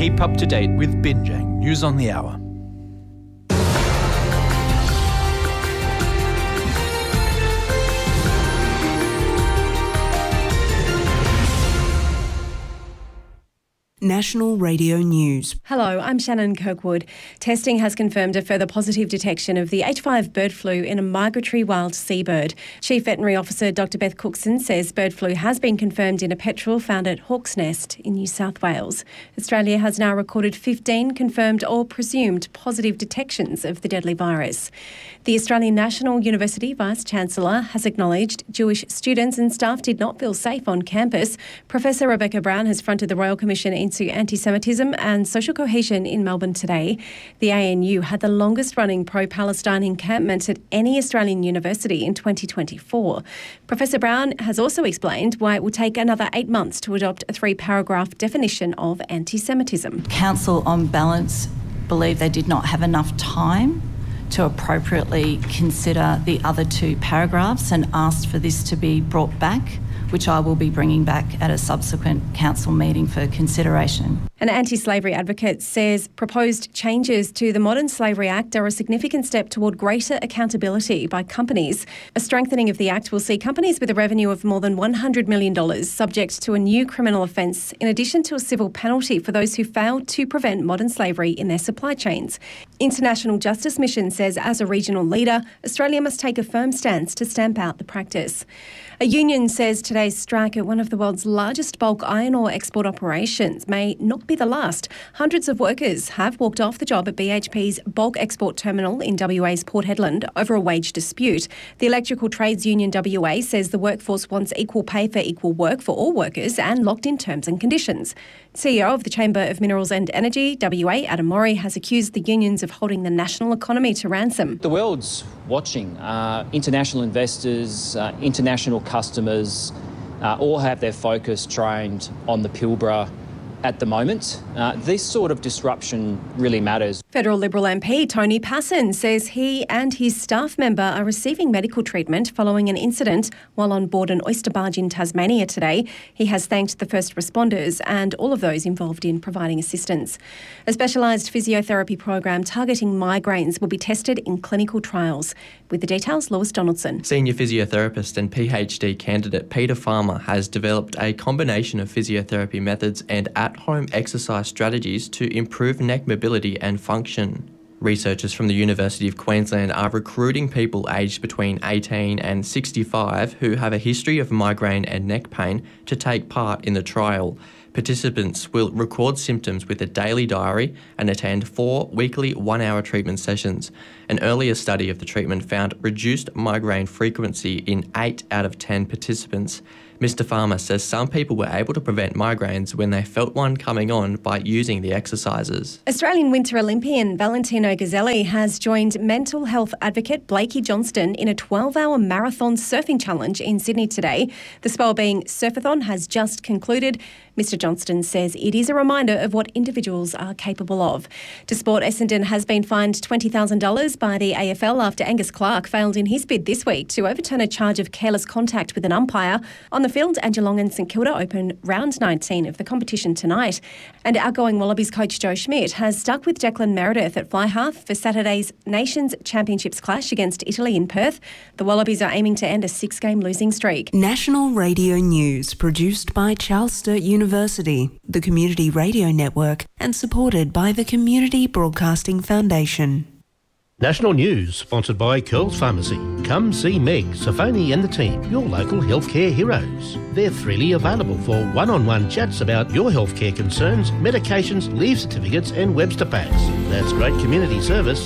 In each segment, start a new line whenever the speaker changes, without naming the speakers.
Keep up to date with Binjang News on the Hour.
National Radio News.
Hello, I'm Shannon Kirkwood. Testing has confirmed a further positive detection of the H5 bird flu in a migratory wild seabird. Chief Veterinary Officer Dr Beth Cookson says bird flu has been confirmed in a petrel found at Hawk's Nest in New South Wales. Australia has now recorded 15 confirmed or presumed positive detections of the deadly virus. The Australian National University Vice-Chancellor has acknowledged Jewish students and staff did not feel safe on campus. Professor Rebecca Brown has fronted the Royal Commission into anti-Semitism and social cohesion in Melbourne today. The ANU had the longest-running pro-Palestine encampment at any Australian university in 2024. Professor Brown has also explained why it will take another 8 months to adopt a 3-paragraph definition of anti-Semitism.
Council, on balance, believe they did not have enough time to appropriately consider the other 2 paragraphs and asked for this to be brought back, which I will be bringing back at a subsequent council meeting for consideration.
An anti-slavery advocate says proposed changes to the Modern Slavery Act are a significant step toward greater accountability by companies. A strengthening of the Act will see companies with a revenue of more than $100 million subject to a new criminal offence, in addition to a civil penalty for those who failed to prevent modern slavery in their supply chains. International Justice Mission says as a regional leader, Australia must take a firm stance to stamp out the practice. A union says today's strike at one of the world's largest bulk iron ore export operations may not be the last. Hundreds of workers have walked off the job at BHP's bulk export terminal in WA's Port Hedland over a wage dispute. The Electrical Trades Union WA says the workforce wants equal pay for equal work for all workers and locked-in terms and conditions. CEO of the Chamber of Minerals and Energy, WA, Adam Mori, has accused the unions of holding the national economy to ransom.
The world's watching. International investors, international customers, all have their focus trained on the Pilbara at the moment. This sort of disruption really matters.
Federal Liberal MP Tony Passon says he and his staff member are receiving medical treatment following an incident while on board an oyster barge in Tasmania today. He has thanked the first responders and all of those involved in providing assistance. A specialised physiotherapy program targeting migraines will be tested in clinical trials. With the details, Lewis Donaldson.
Senior physiotherapist and PhD candidate Peter Farmer has developed a combination of physiotherapy methods and at-home exercise strategies to improve neck mobility and function. Researchers from the University of Queensland are recruiting people aged between 18 and 65 who have a history of migraine and neck pain to take part in the trial. Participants will record symptoms with a daily diary and attend 4 weekly 1-hour treatment sessions. An earlier study of the treatment found reduced migraine frequency in 8 out of 10 participants. Mr. Farmer says some people were able to prevent migraines when they felt one coming on by using the exercises.
Australian Winter Olympian Valentino Gazzelli has joined mental health advocate Blakey Johnston in a 12-hour marathon surfing challenge in Sydney today. The spellbeing surfathon has just concluded. Mr. Johnston says it is a reminder of what individuals are capable of. To Sport, Essendon has been fined $20,000 by the AFL after Angus Clark failed in his bid this week to overturn a charge of careless contact with an umpire. On the field, Geelong and St Kilda open round 19 of the competition tonight. And outgoing Wallabies coach Joe Schmidt has stuck with Declan Meredith at fly half for Saturday's Nations Championships clash against Italy in Perth. The Wallabies are aiming to end a 6-game losing streak.
National Radio News, produced by Charles Sturt University, the Community Radio Network, and supported by the Community Broadcasting Foundation.
National News, sponsored by Curls Pharmacy. Come see Meg, Safoni and the team, your local healthcare heroes. They're freely available for one-on-one chats about your healthcare concerns, medications, leave certificates and Webster packs. That's great community service.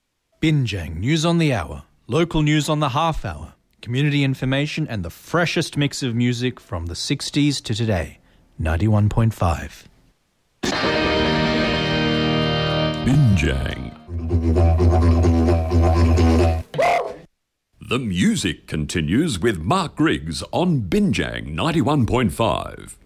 Binjang News on the Hour, local news on the half hour, community information and the freshest mix of music from the 60s to today. 91.5.
Binjang. The music continues with Mark Griggs on Binjang 91.5.